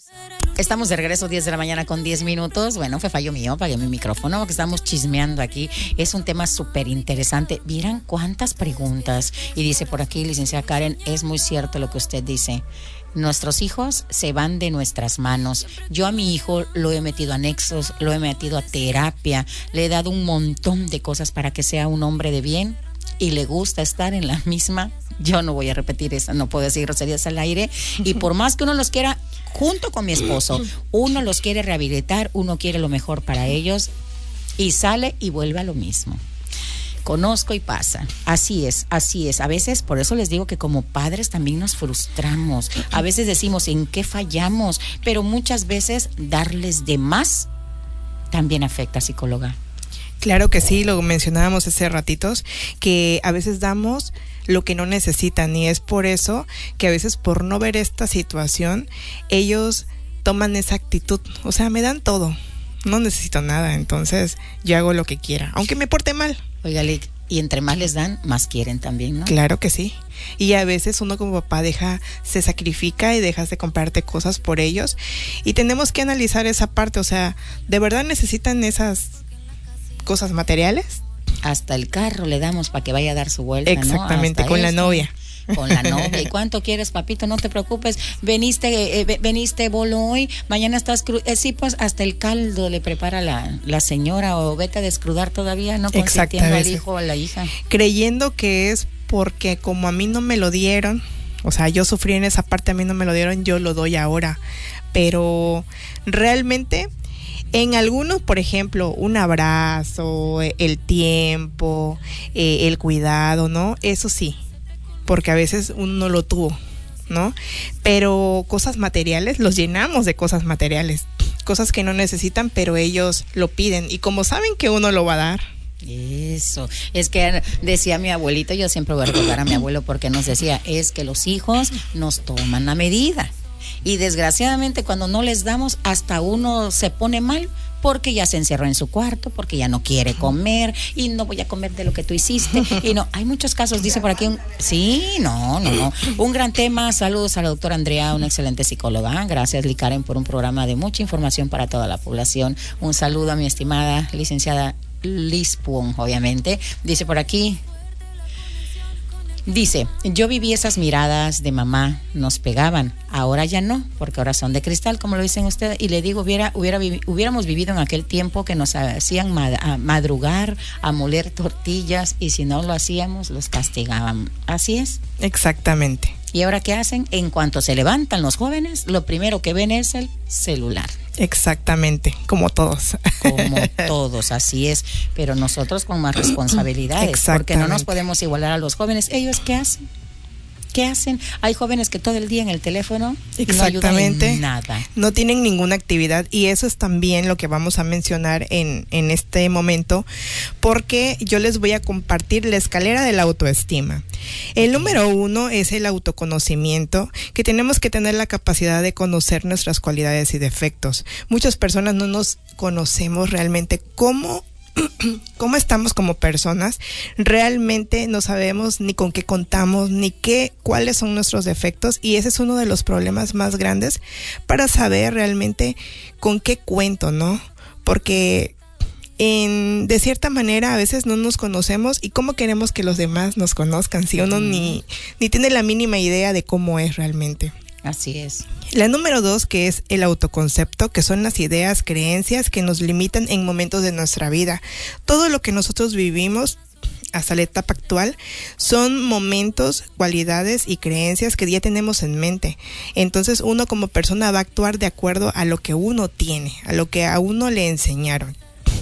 Estamos de regreso, 10 de la mañana con 10 minutos. Bueno, fue fallo mío, apagué mi micrófono porque estamos chismeando aquí. Es un tema súper interesante. Vieran cuántas preguntas. Y dice por aquí, licenciada Karen, es muy cierto lo que usted dice. Nuestros hijos se van de nuestras manos. Yo a mi hijo lo he metido a nexos, lo he metido a terapia, le he dado un montón de cosas para que sea un hombre de bien y le gusta estar en la misma. Yo no voy a repetir eso, no puedo decir groserías al aire. Y por más que uno los quiera, junto con mi esposo, uno los quiere rehabilitar, uno quiere lo mejor para ellos y sale y vuelve a lo mismo. Conozco y pasa. Así es, así es. A veces, por eso les digo que como padres también nos frustramos. A veces decimos en qué fallamos, pero muchas veces darles de más también afecta, psicóloga. Claro que sí, lo mencionábamos hace ratitos, que a veces damos lo que no necesitan y es por eso que a veces por no ver esta situación, ellos toman esa actitud, o sea, me dan todo, no necesito nada, entonces yo hago lo que quiera, aunque me porte mal. Oiga, y entre más les dan, más quieren también, ¿no? Claro que sí. Y a veces uno como papá se sacrifica y dejas de comprarte cosas por ellos y tenemos que analizar esa parte, o sea, ¿de verdad necesitan esas cosas materiales? Hasta el carro le damos para que vaya a dar su vuelta. Exactamente, ¿no? con la novia. Con la novia. ¿Y cuánto quieres, papito? No te preocupes. Veniste bolo hoy, mañana estás sí, pues hasta el caldo le prepara la señora, o vete a descrudar todavía, no consintiendo al hijo o a la hija. Creyendo que es porque como a mí no me lo dieron, o sea, yo sufrí en esa parte, a mí no me lo dieron, yo lo doy ahora. Pero realmente en algunos, por ejemplo, un abrazo, el tiempo, el cuidado, ¿no? Eso sí, porque a veces uno no lo tuvo, ¿no? Pero cosas materiales, los llenamos de cosas materiales, cosas que no necesitan, pero ellos lo piden. Y como saben que uno lo va a dar. Eso, es que decía mi abuelito, yo siempre voy a recordar a mi abuelo porque nos decía, es que los hijos nos toman a medida. Y desgraciadamente cuando no les damos, hasta uno se pone mal porque ya se encerró en su cuarto, porque ya no quiere comer y no voy a comer de lo que tú hiciste. Y no, hay muchos casos, dice por aquí un gran tema. Saludos a la doctora Andrea, una excelente psicóloga. Gracias, Karen, por un programa de mucha información para toda la población. Un saludo a mi estimada licenciada Liz Puon, obviamente. Dice por aquí, yo viví esas miradas de mamá, nos pegaban, ahora ya no, porque ahora son de cristal, como lo dicen ustedes, y le digo, hubiéramos vivido en aquel tiempo que nos hacían madrugar, a moler tortillas, y si no lo hacíamos, los castigaban. Así es. Exactamente. ¿Y ahora qué hacen? En cuanto se levantan los jóvenes, lo primero que ven es el celular. Exactamente, como todos. Como todos, así es. Pero nosotros con más responsabilidades, porque no nos podemos igualar a los jóvenes. ¿Ellos qué hacen? ¿Qué hacen? Hay jóvenes que todo el día en el teléfono y no ayudan en nada. No tienen ninguna actividad, y eso es también lo que vamos a mencionar en este momento, porque yo les voy a compartir la escalera de la autoestima. El número 1 es el autoconocimiento, que tenemos que tener la capacidad de conocer nuestras cualidades y defectos. Muchas personas no nos conocemos realmente cómo estamos como personas, realmente no sabemos ni con qué contamos, ni cuáles son nuestros defectos, y ese es uno de los problemas más grandes para saber realmente con qué cuento, ¿no? Porque de cierta manera a veces no nos conocemos, y cómo queremos que los demás nos conozcan si uno ni tiene la mínima idea de cómo es realmente. Así es. La número 2, que es el autoconcepto, que son las ideas, creencias que nos limitan en momentos de nuestra vida. Todo lo que nosotros vivimos hasta la etapa actual son momentos, cualidades y creencias que ya tenemos en mente. Entonces uno como persona va a actuar de acuerdo a lo que uno tiene, a lo que a uno le enseñaron.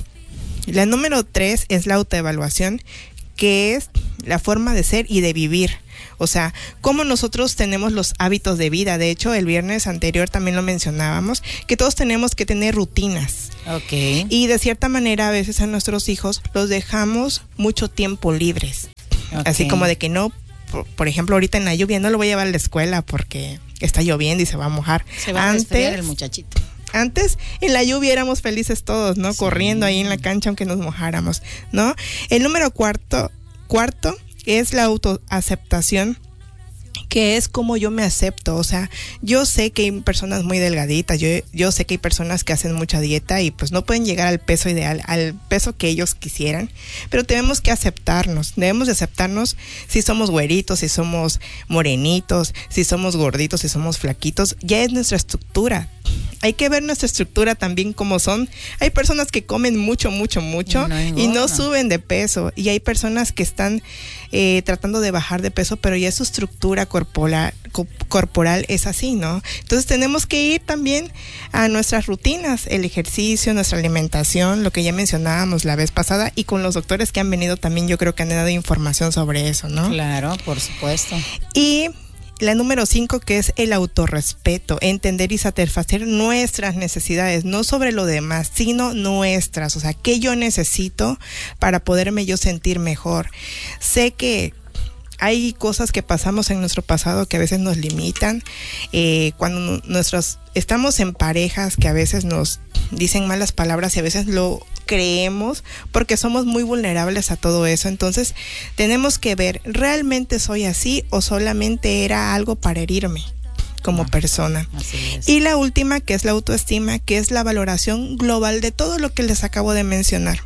La número 3 es la autoevaluación, que es la forma de ser y de vivir. O sea, cómo nosotros tenemos los hábitos de vida. De hecho, el viernes anterior también lo mencionábamos, que todos tenemos que tener rutinas. Okay. Y de cierta manera, a veces a nuestros hijos los dejamos mucho tiempo libres. Okay. Así como de que no, por ejemplo, ahorita en la lluvia no lo voy a llevar a la escuela porque está lloviendo y se va a mojar. Se va a resfriar el muchachito. Antes, en la lluvia éramos felices todos, ¿no? Sí. Corriendo ahí en la cancha aunque nos mojáramos, ¿no? El número cuarto es la autoaceptación, que es como yo me acepto. O sea, yo sé que hay personas muy delgaditas, yo sé que hay personas que hacen mucha dieta y pues no pueden llegar al peso ideal, al peso que ellos quisieran, pero debemos de aceptarnos si somos güeritos, si somos morenitos, si somos gorditos, si somos flaquitos, ya es nuestra estructura. Hay que ver nuestra estructura también como son. Hay personas que comen mucho y no suben de peso. Y hay personas que están tratando de bajar de peso, pero ya su estructura corporal es así, ¿no? Entonces tenemos que ir también a nuestras rutinas, el ejercicio, nuestra alimentación, lo que ya mencionábamos la vez pasada, y con los doctores que han venido también yo creo que han dado información sobre eso, ¿no? Claro, por supuesto. Y la número 5, que es el autorrespeto, entender y satisfacer nuestras necesidades, no sobre lo demás, sino nuestras, o sea, qué yo necesito para poderme yo sentir mejor. Sé que hay cosas que pasamos en nuestro pasado que a veces nos limitan, cuando estamos en parejas que a veces nos dicen malas palabras y a veces lo creemos porque somos muy vulnerables a todo eso. Entonces tenemos que ver, ¿realmente soy así o solamente era algo para herirme como persona? Así es. Y la última, que es la autoestima, que es la valoración global de todo lo que les acabo de mencionar.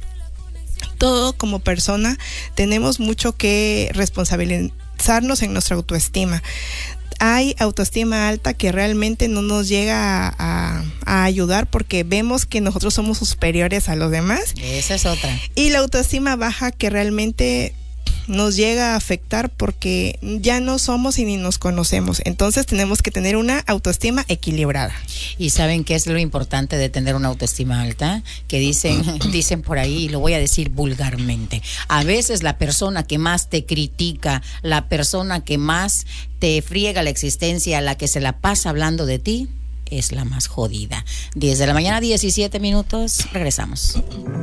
Todo como persona tenemos mucho que responsabilizarnos en nuestra autoestima. Hay autoestima alta que realmente no nos llega a ayudar porque vemos que nosotros somos superiores a los demás. Esa es otra. Y la autoestima baja que realmente nos llega a afectar porque ya no somos y ni nos conocemos. Entonces tenemos que tener una autoestima equilibrada. ¿Y saben qué es lo importante de tener una autoestima alta? Que dicen por ahí, y lo voy a decir vulgarmente, a veces la persona que más te critica, la persona que más te friega la existencia, la que se la pasa hablando de ti, es la más jodida. 10 de la mañana, 17 minutos, regresamos.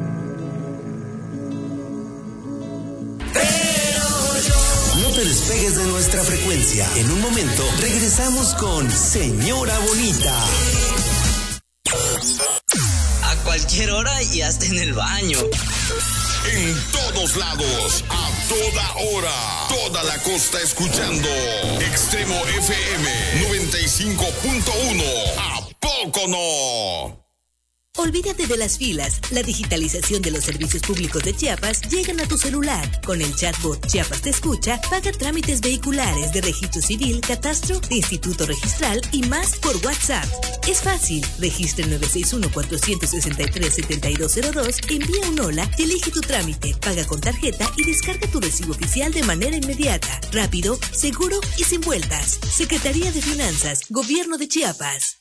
No te despegues de nuestra frecuencia. En un momento regresamos con Señora Bonita. A cualquier hora y hasta en el baño. En todos lados, a toda hora, toda la costa escuchando Extremo FM 95.1. ¿A poco no? Olvídate de las filas. La digitalización de los servicios públicos de Chiapas llegan a tu celular. Con el chatbot Chiapas Te Escucha, paga trámites vehiculares de registro civil, catastro, de instituto registral y más por WhatsApp. Es fácil. Registra el 961-463-7202, envía un hola y elige tu trámite, paga con tarjeta y descarga tu recibo oficial de manera inmediata, rápido, seguro y sin vueltas. Secretaría de Finanzas, Gobierno de Chiapas.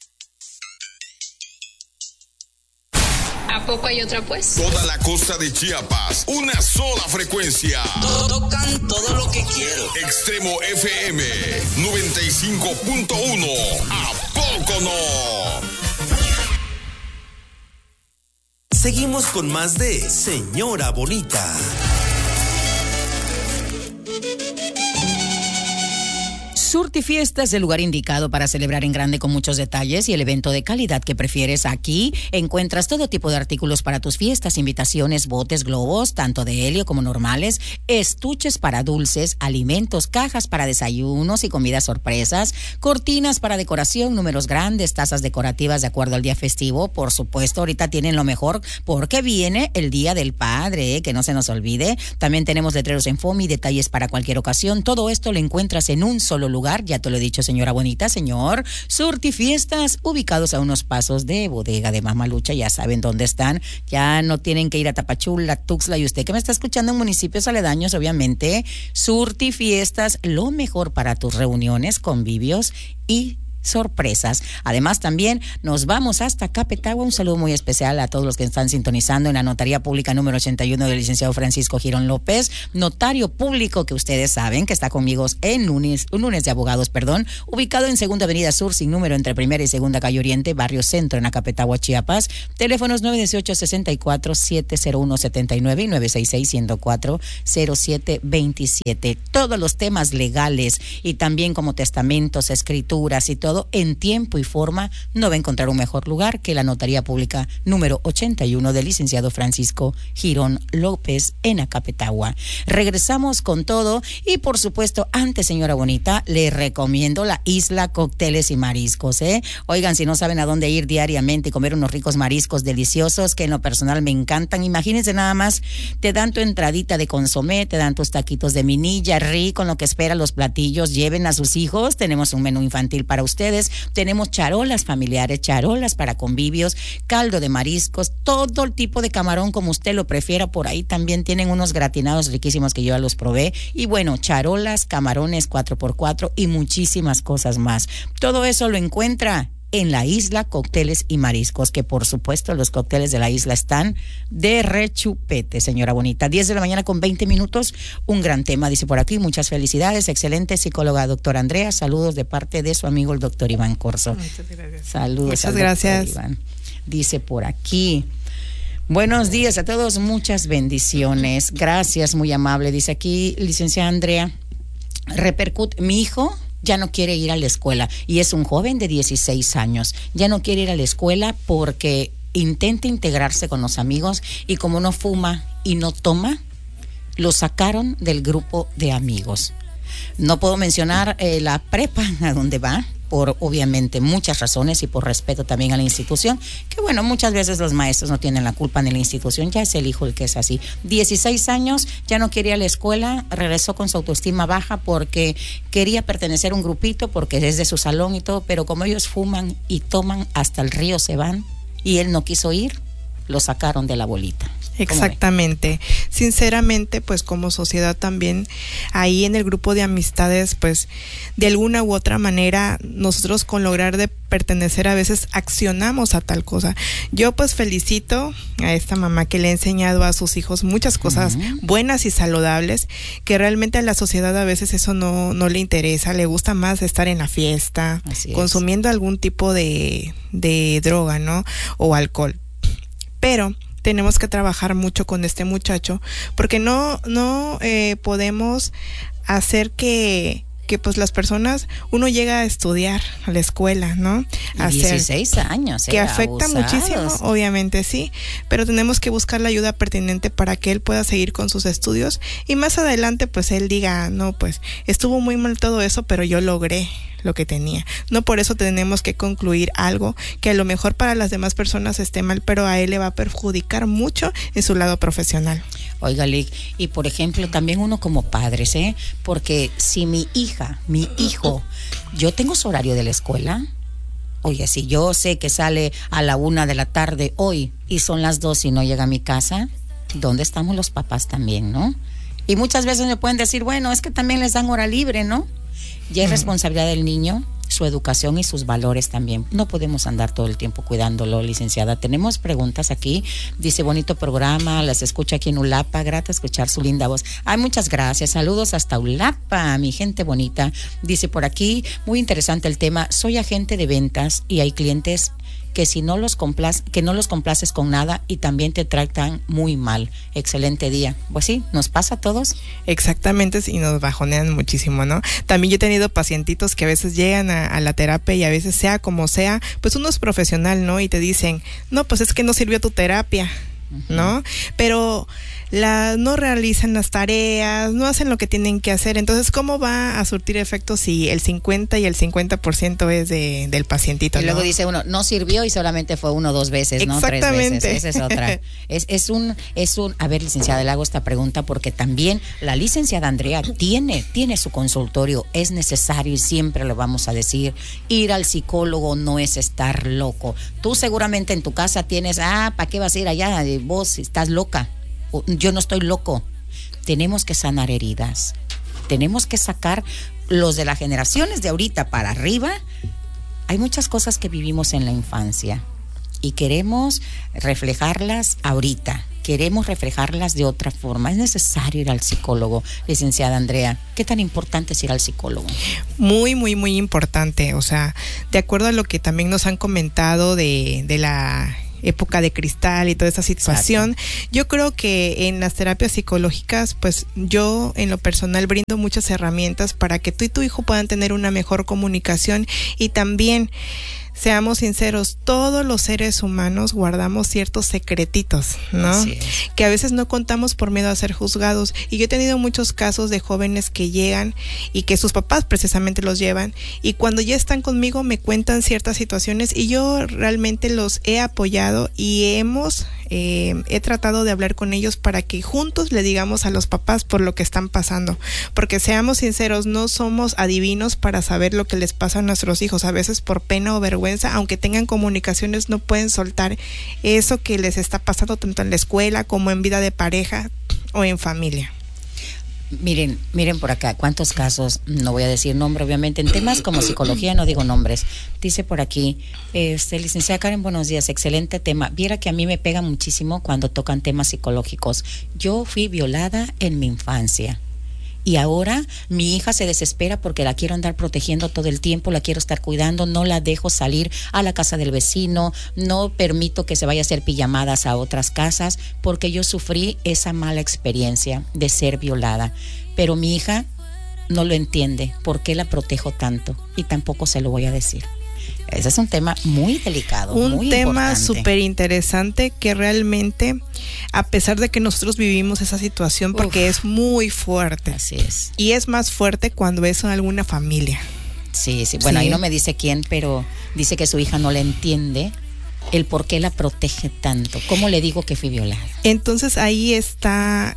¿A poco hay otra pues? Toda la costa de Chiapas, una sola frecuencia. Tocan todo lo que quiero. Extremo FM 95.1. ¿A poco no? Seguimos con más de Señora Bonita. Surtifiesta es el lugar indicado para celebrar en grande con muchos detalles y el evento de calidad que prefieres. Aquí encuentras todo tipo de artículos para tus fiestas, invitaciones, botes, globos, tanto de helio como normales, estuches para dulces, alimentos, cajas para desayunos y comidas sorpresas, cortinas para decoración, números grandes, tazas decorativas de acuerdo al día festivo. Por supuesto, ahorita tienen lo mejor porque viene el Día del Padre, que no se nos olvide. También tenemos letreros en foamy, detalles para cualquier ocasión. Todo esto lo encuentras en un solo lugar. Ya te lo he dicho, señora bonita, señor. Surtifiestas, ubicados a unos pasos de Bodega de Mamalucha, ya saben dónde están. Ya no tienen que ir a Tapachula, Tuxtla, y usted que me está escuchando en municipios aledaños, obviamente, Surtifiestas, lo mejor para tus reuniones, convivios y sorpresas. Además, también nos vamos hasta Capetagua. Un saludo muy especial a todos los que están sintonizando en la Notaría Pública número 81 del licenciado Francisco Girón López, notario público que ustedes saben que está conmigo en un lunes de abogados, ubicado en Segunda Avenida Sur, sin número, entre Primera y Segunda Calle Oriente, Barrio Centro, en Acapetagua, Chiapas. Teléfonos 918-64-701-79 y 966-104-0727. Todos los temas legales y también como testamentos, escrituras y todo todo en tiempo y forma, no va a encontrar un mejor lugar que la Notaría Pública número 81 del licenciado Francisco Girón López en Acapetagua. Regresamos con todo y por supuesto, antes, señora bonita, le recomiendo la Isla Cócteles y Mariscos, ¿eh? Oigan, si no saben a dónde ir diariamente y comer unos ricos mariscos deliciosos que en lo personal me encantan, imagínense nada más, te dan tu entradita de consomé, te dan tus taquitos de minilla, rico en lo que espera los platillos, lleven a sus hijos, tenemos un menú infantil para ustedes, tenemos charolas familiares, charolas para convivios, caldo de mariscos, todo el tipo de camarón como usted lo prefiera, por ahí también tienen unos gratinados riquísimos que yo ya los probé, y bueno, charolas, camarones 4x4 y muchísimas cosas más. Todo eso lo encuentra en la Isla Cócteles y Mariscos, que por supuesto los cócteles de la isla están de rechupete, señora bonita. 10 de la mañana con 20 minutos, un gran tema, dice por aquí, muchas felicidades, excelente psicóloga, doctora Andrea, saludos de parte de su amigo el doctor Iván Corzo. Muchas gracias. Saludos. Muchas gracias. Iván. Dice por aquí, buenos días a todos, muchas bendiciones, gracias, muy amable, dice aquí, licenciada Andrea, repercute, mi hijo ya no quiere ir a la escuela y es un joven de 16 años. Ya no quiere ir a la escuela porque intenta integrarse con los amigos y como no fuma y no toma, lo sacaron del grupo de amigos. No puedo mencionar la prepa a donde va, por obviamente muchas razones y por respeto también a la institución, que bueno, muchas veces los maestros no tienen la culpa ni la institución, ya es el hijo el que es así. 16 años, ya no quería ir a la escuela, regresó con su autoestima baja porque quería pertenecer a un grupito, porque es de su salón y todo, pero como ellos fuman y toman, hasta el río se van, y él no quiso ir, lo sacaron de la bolita. Exactamente. Sinceramente, pues como sociedad también, ahí en el grupo de amistades, pues de alguna u otra manera, nosotros con lograr de pertenecer a veces accionamos a tal cosa. Yo pues felicito a esta mamá que le ha enseñado a sus hijos muchas cosas buenas y saludables, que realmente a la sociedad a veces eso no le interesa, le gusta más estar en la fiesta, consumiendo algún tipo de droga, ¿no? O alcohol. Pero tenemos que trabajar mucho con este muchacho porque no podemos hacer que pues las personas, uno llega a estudiar a la escuela, ¿no? Y 16 años, que afecta abusados. muchísimo, obviamente sí, pero tenemos que buscar la ayuda pertinente para que él pueda seguir con sus estudios y más adelante pues él diga, no, pues estuvo muy mal todo eso, pero yo logré lo que tenía. No por eso tenemos que concluir algo que a lo mejor para las demás personas esté mal, pero a él le va a perjudicar mucho en su lado profesional. Oiga, Lick, y por ejemplo, también uno como padres, porque si mi hijo, yo tengo su horario de la escuela, oye, si yo sé que sale a la 1 de la tarde hoy y son las 2 y no llega a mi casa, ¿dónde estamos los papás también, no? Y muchas veces me pueden decir, bueno, es que también les dan hora libre, ¿no? Ya es responsabilidad del niño, su educación y sus valores también. No podemos andar todo el tiempo cuidándolo, licenciada. Tenemos preguntas aquí. Dice, bonito programa, las escucha aquí en Ulapa. Grata escuchar su linda voz. Ay, muchas gracias. Saludos hasta Ulapa, mi gente bonita. Dice por aquí, muy interesante el tema. Soy agente de ventas y hay clientes que si no los complaces con nada y también te tratan muy mal. Excelente día. Pues sí, nos pasa a todos. Exactamente, y nos bajonean muchísimo, ¿no? También yo he tenido pacientitos que a veces llegan a la terapia y a veces sea como sea, pues uno es profesional, ¿no? Y te dicen, no, pues es que no sirvió tu terapia, ¿no? Pero no realizan las tareas, no hacen lo que tienen que hacer. Entonces, ¿cómo va a surtir efecto si el 50 y el 50% es del pacientito? Y luego ¿no? dice uno, no sirvió y solamente fue 1 o 2 veces, ¿no? 3 veces. Esa es otra. Es un, a ver, licenciada, le hago esta pregunta porque también la licenciada Andrea tiene su consultorio, es necesario y siempre lo vamos a decir, ir al psicólogo no es estar loco. Tú seguramente en tu casa tienes, ¿para qué vas a ir allá? Vos estás loca. Yo no estoy loco. Tenemos que sanar heridas. Tenemos que sacar los de las generaciones de ahorita para arriba. Hay muchas cosas que vivimos en la infancia y queremos reflejarlas ahorita. Queremos reflejarlas de otra forma. Es necesario ir al psicólogo, licenciada Andrea. ¿Qué tan importante es ir al psicólogo? Muy, muy, muy importante. O sea, de acuerdo a lo que también nos han comentado de la época de cristal y toda esa situación. Exacto. Yo creo que en las terapias psicológicas, pues yo en lo personal brindo muchas herramientas para que tú y tu hijo puedan tener una mejor comunicación. Y también, seamos sinceros, todos los seres humanos guardamos ciertos secretitos, ¿no? Que a veces no contamos por miedo a ser juzgados. Y yo he tenido muchos casos de jóvenes que llegan y que sus papás precisamente los llevan, y cuando ya están conmigo me cuentan ciertas situaciones y yo realmente los he apoyado y he tratado de hablar con ellos para que juntos le digamos a los papás por lo que están pasando, porque seamos sinceros, no somos adivinos para saber lo que les pasa a nuestros hijos. A veces por pena o vergüenza, aunque tengan comunicaciones, no pueden soltar eso que les está pasando tanto en la escuela como en vida de pareja o en familia. Miren por acá, cuántos casos, no voy a decir nombre, obviamente, en temas como psicología no digo nombres. Dice por aquí, licenciada Karen, buenos días, excelente tema. Viera que a mí me pega muchísimo cuando tocan temas psicológicos. Yo fui violada en mi infancia. Y ahora mi hija se desespera porque la quiero andar protegiendo todo el tiempo, la quiero estar cuidando, no la dejo salir a la casa del vecino, no permito que se vaya a hacer pijamadas a otras casas porque yo sufrí esa mala experiencia de ser violada. Pero mi hija no lo entiende, ¿por qué la protejo tanto? Y tampoco se lo voy a decir. Ese es un tema muy delicado, un tema súper interesante que realmente, a pesar de que nosotros vivimos esa situación, porque es muy fuerte. Así es. Y es más fuerte cuando es en alguna familia. Sí. Bueno, ahí no me dice quién, pero dice que su hija no le entiende el por qué la protege tanto. ¿Cómo le digo que fui violada? Entonces ahí está...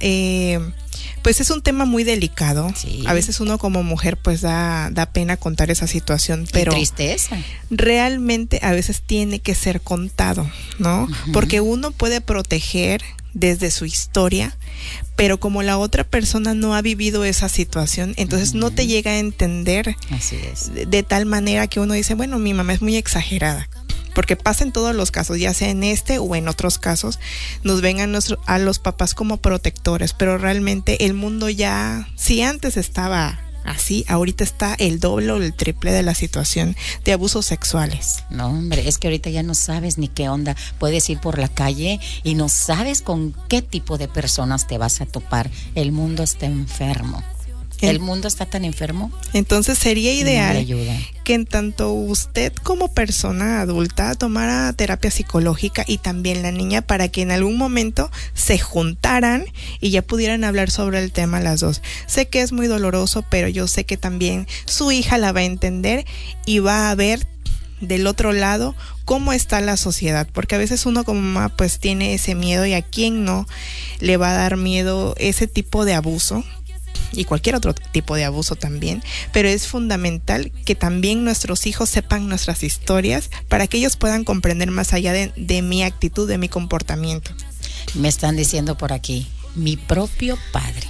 pues es un tema muy delicado. Sí. A veces uno como mujer pues da pena contar esa situación, pero tristeza. Realmente a veces tiene que ser contado, ¿no? Uh-huh. Porque uno puede proteger desde su historia, pero como la otra persona no ha vivido esa situación, entonces no te llega a entender. Así es. De tal manera que uno dice, bueno, mi mamá es muy exagerada. Porque pasa en todos los casos, ya sea en este o en otros casos, nos ven a los papás como protectores, pero realmente el mundo ya, si antes estaba así, ahorita está el doble o el triple de la situación de abusos sexuales. No, hombre, es que ahorita ya no sabes ni qué onda. Puedes ir por la calle y no sabes con qué tipo de personas te vas a topar. El mundo está enfermo. El mundo está tan enfermo. Entonces sería ideal que en tanto usted como persona adulta tomara terapia psicológica y también la niña, para que en algún momento se juntaran y ya pudieran hablar sobre el tema las dos. Sé que es muy doloroso, pero yo sé que también su hija la va a entender y va a ver del otro lado cómo está la sociedad, porque a veces uno como mamá pues tiene ese miedo, y a quién no le va a dar miedo ese tipo de abuso y cualquier otro tipo de abuso también, pero es fundamental que también nuestros hijos sepan nuestras historias para que ellos puedan comprender más allá de mi actitud, de mi comportamiento. Me están diciendo por aquí, mi propio padre.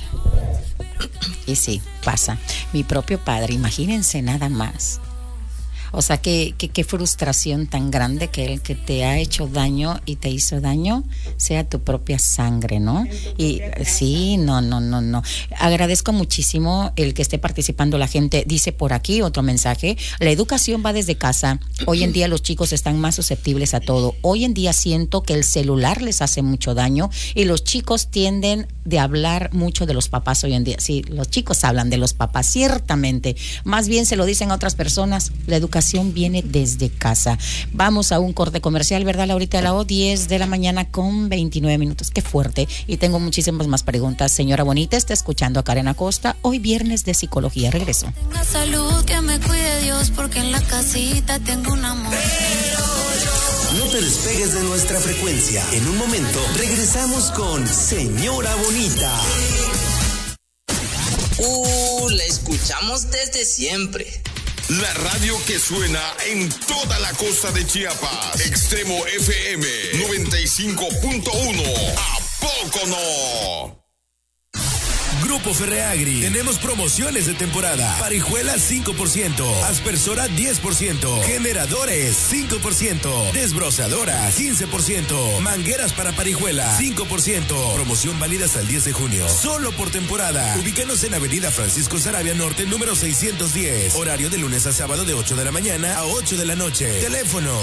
Y sí, pasa, mi propio padre, imagínense nada más. O sea, qué frustración tan grande que el que te ha hecho daño y te hizo daño sea tu propia sangre, ¿no? Y sí, no. Agradezco muchísimo el que esté participando la gente. Dice por aquí otro mensaje, la educación va desde casa. Hoy en día los chicos están más susceptibles a todo. Hoy en día siento que el celular les hace mucho daño y los chicos tienden de hablar mucho de los papás hoy en día. Sí, los chicos hablan de los papás, ciertamente. Más bien se lo dicen a otras personas. La educación viene desde casa. Vamos a un corte comercial, ¿verdad, Laurita de la O? 10 de la mañana con 29 minutos. Qué fuerte. Y tengo muchísimas más preguntas. Señora bonita, está escuchando a Karen Acosta. Hoy viernes de psicología. Regreso. Tenga salud, que me cuide Dios, porque en la casita tengo un amor. No te despegues de nuestra frecuencia. En un momento regresamos con Señora Bonita. La escuchamos desde siempre. La radio que suena en toda la costa de Chiapas. Extremo FM 95.1. ¿A poco no? Grupo Ferreagri. Tenemos promociones de temporada. Parijuela 5%, aspersora 10%, generadores 5%, desbrozadoras 15%, mangueras para parijuela 5%. Promoción válida hasta el 10 de junio. Solo por temporada. Ubícanos en Avenida Francisco Sarabia Norte, número 610. Horario de lunes a sábado de 8 de la mañana a 8 de la noche. Teléfono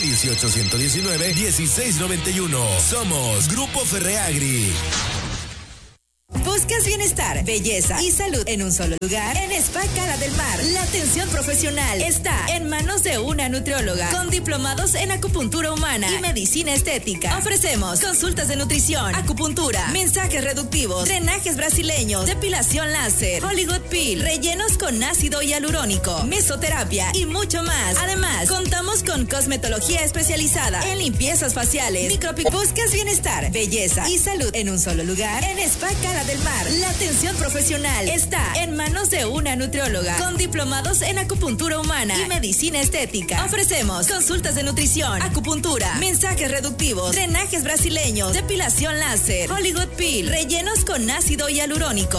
918-119-1691. Somos Grupo Ferreagri. ¿Buscas bienestar, belleza y salud en un solo lugar? En Spa Cara del Mar, la atención profesional está en manos de una nutrióloga con diplomados en acupuntura humana y medicina estética. Ofrecemos consultas de nutrición, acupuntura, mensajes reductivos, drenajes brasileños, depilación láser, Hollywood Peel, rellenos con ácido hialurónico, mesoterapia y mucho más. Además, contamos con cosmetología especializada en limpiezas faciales, micropic. ¿Buscas bienestar, belleza y salud en un solo lugar? En Spa Cara del Mar, la atención profesional está en manos de una nutrióloga con diplomados en acupuntura humana y medicina estética. Ofrecemos consultas de nutrición, acupuntura, mensajes reductivos, drenajes brasileños, depilación láser, Hollywood Peel, rellenos con ácido hialurónico.